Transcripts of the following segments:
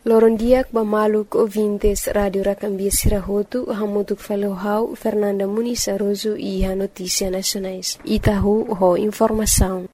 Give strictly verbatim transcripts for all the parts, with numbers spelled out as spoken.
Lorondiak bamaluk ouvintes Radio Racambia Sirahotu, hamutuk falohau Fernanda Muniz Aroso e a Notícia Nacionais. Itahu ho informação.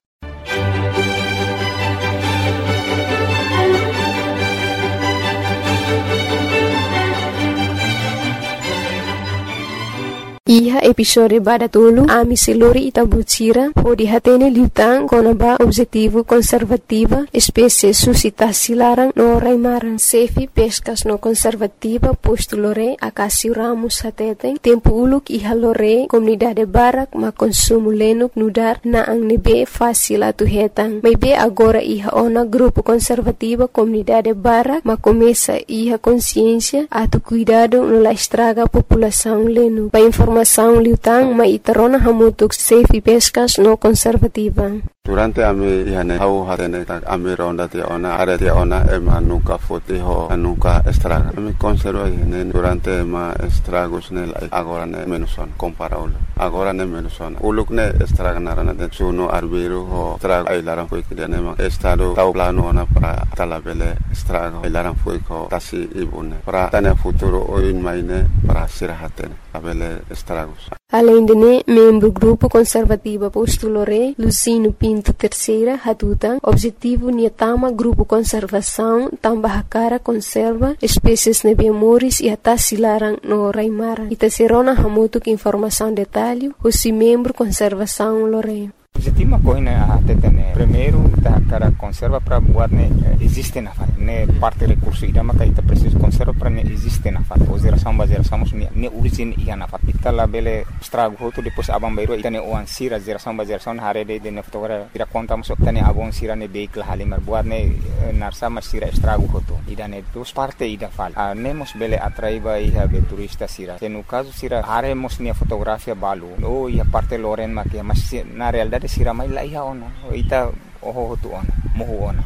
Iha episode badatulu ami selori itabutira ho dihatene liutang konaba objetivo conservativa espécie suscitasi larang no raimarang sefi pescas no conservativa posto lore akasi ramus hateten tempo uluk iha lore comunidade barak ma consumo lenuk nudar na ang nebe fácil atu hetang may be agora iha ona grupo conservativa comunidade barak ma começa iha consciência atu cuidado no la estraga população lenu pa informação liutang ma itarona hamutuk safe pescas no conservativa. Durante ami ihane hau hatene tak ami ronda ti ona are ti ona ema nuka foti ho nuka estraga. Ami conserva ihane durante ma estragos ne agora ne menuson comparable. Agora ne menuson. Uluk ne estraga narana de suno arbiro ho estraga ai laran foi que ne ma estado tau plano ona para talabele estraga ai laran foi ko tasi ibune. Para tane futuro o in maine para sirahatene abele estragos. Além de ne, membro grupo conservativa postulore Lucino Pinto Terceira Hatuta, objetivo niatama grupo conservação tambah cara conserva espécies nebemoris e atasilarang no raimara. Itaserona hamutuk informação detalhe, o membro conservação lore. Objetivo coisa até né primeiro da cara conserva para buat né existe na fat né parte recurso ida maka ita preciso conserva para né existe na fat o geração ba geração né né origin ia na fat ita la bele estrago hoto depois abang bairo ita né o sira geração ba geração hare de né fotogra ira conta mo ita né abong sira né vehicle halimar buat né narsa mas sira estrago hoto ida né dos parte ida fal a nemos bele atraiba ia be turista sira se no caso sira hare mos né fotografia balu o ia parte loren makia mas na realidade sira mai la iha ona ita oho tu ona mohu ona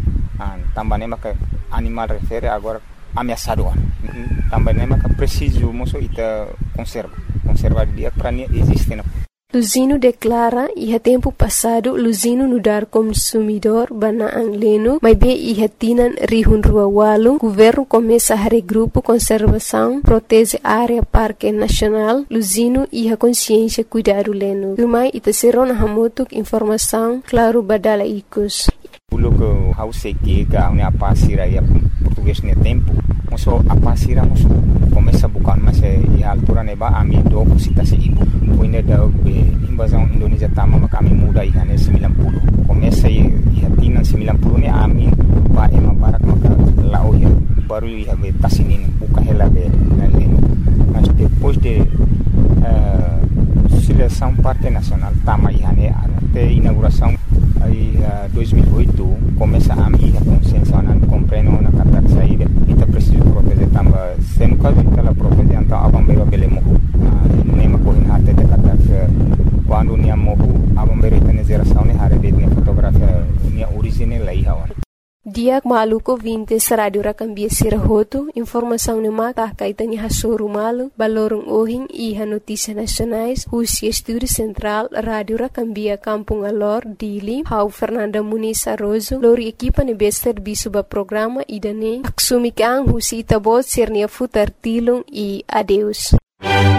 an tambane maka animal refere agora ameaçado ona tambane maka preciso moso ita conserva conserva dia para nie existe na Luzino declara iha tempo passado Luzino nudar consumidor bana angleno mas be iha tinan rihun rua walu governo começa a regrupo conservação protege área parque nacional Luzino iha consciência cuidado leno rumai ita serona hamutuk informação claro badala ikus pulo que hause que ga une apasira ya português ne tempo moso apasira moso começa bukan mas e altura neba ami do cita se ibu puine da invasão Indonesia tama maka ami muda ihane sembilan puluh começa e hatina sembilan puluh ne ami ba ema barak maka lao ya baru ia be tasinin buka hela be naleno mas depois de uh, seleção parte nacional tama ihane até inauguração aí uh, dois mil e oito começa a minha consciência não compreendo na carta saída ita preciso proteger tamba sendo caso ita la proteger então abambeiro belemo nema ko in harte de carta quando nia mohu abambeiro ita ne geração ne hare de ne fotografia nia original lai hawan Diak maluko vintes Radio Racambia Sirahotu, informação ne maka kaitani hasuru malu, balorong ohing iha notícia nacionais, husi estúdio central Radio Racambia Kampung Alor, Dili, hau Fernanda Muniz Aroso, lori equipa ne bester bisuba programa idane, aksumikang husi itabot sirnia futar tilung e adeus.